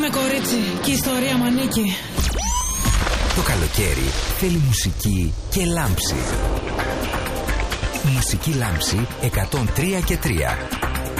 Είμαι κορίτσι και η ιστορία μ' ανήκει. Το καλοκαίρι θέλει μουσική και λάμψη. Μουσική λάμψη 103 και 3.